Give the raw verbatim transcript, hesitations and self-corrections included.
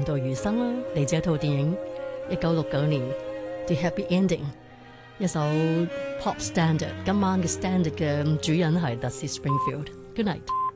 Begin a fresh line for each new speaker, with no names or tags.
度餘生啦，嚟自一套電影一九六九年 The Happy Ending， 一首 Pop Standard。今晚嘅 Standard 嘅主人係 Dusty Springfield。Good night。